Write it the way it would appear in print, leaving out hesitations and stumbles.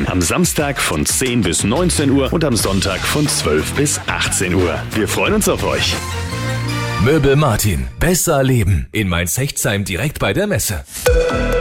Am Samstag von 10 bis 19 Uhr und am Sonntag von 12 bis 18 Uhr. Wir freuen uns auf euch. Möbel Martin. Besser leben. In Mainz-Hechtsheim direkt bei der Messe.